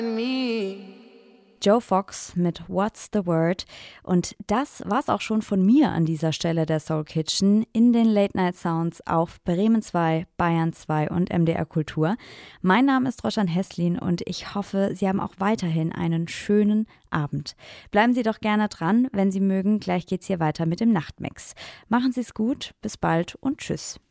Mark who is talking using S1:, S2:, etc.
S1: Joe Fox mit What's the Word. Und das war's auch schon von mir an dieser Stelle der Soul Kitchen in den Late Night Sounds auf Bremen 2, Bayern 2 und MDR Kultur. Mein Name ist Roschan Heslin und ich hoffe, Sie haben auch weiterhin einen schönen Abend. Bleiben Sie doch gerne dran, wenn Sie mögen. Gleich geht's hier weiter mit dem Nachtmix. Machen Sie es gut, bis bald und tschüss.